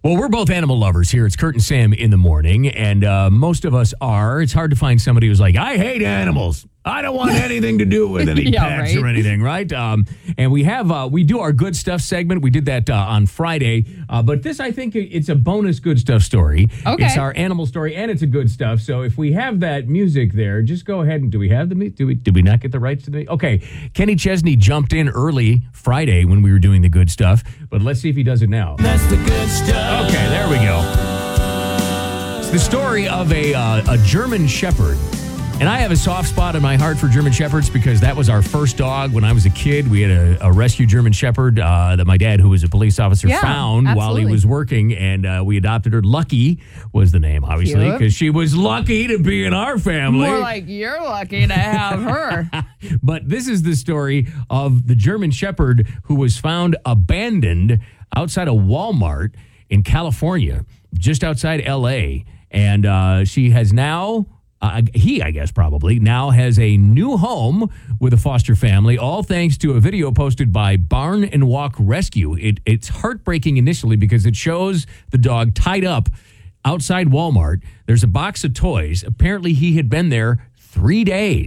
Well, we're both animal lovers here. It's Kurt and Sam in the morning, and most of us are. It's hard to find somebody who's like, I hate animals. I don't want anything to do with any pets or anything, right? And we do our good stuff segment. We did that on Friday. But this, I think, it's a bonus good stuff story. Okay. It's our animal story, and it's a good stuff. So if we have that music there, just go ahead and do we have the music? Did we not get the rights to the Okay. Kenny Chesney jumped in early Friday when we were doing the good stuff. But let's see if he does it now. That's the good stuff. Okay, there we go. It's the story of a German Shepherd. And I have a soft spot in my heart for German Shepherds because that was our first dog when I was a kid. We had a rescue German Shepherd that my dad, who was a police officer, found while he was working, and we adopted her. Lucky was the name, obviously, because she was lucky to be in our family. More like you're lucky to have her. But this is the story of the German Shepherd who was found abandoned outside a Walmart in California, just outside L.A., and she has now... he, I guess, probably now has a new home with a foster family, all thanks to a video posted by Barn and Walk Rescue. It's heartbreaking initially because it shows the dog tied up outside Walmart. There's a box of toys. Apparently, he had been there 3 days.